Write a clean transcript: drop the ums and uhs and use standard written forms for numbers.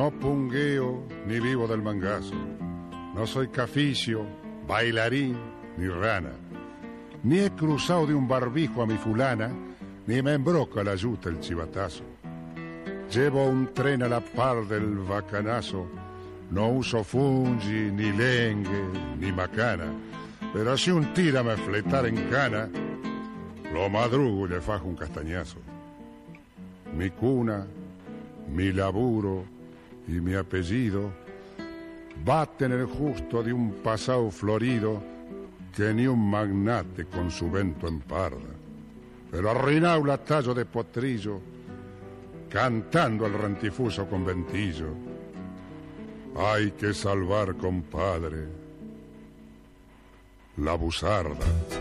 No pungueo ni vivo del mangazo, no soy caficio, bailarín ni rana, ni he cruzado de un barbijo a mi fulana, ni me embroca la yuta el chivatazo. Llevo un tren a la par del bacanazo, no uso fungi, ni lengue, ni macana, pero si un tira me fletar en cana, lo madrugo y le fajo un castañazo. Mi cuna, mi laburo y mi apellido baten el justo de un pasado florido que ni un magnate con su vento emparda, pero arruinado la tallo de potrillo, cantando al rantifuso conventillo. Hay que salvar, compadre, la buzarda.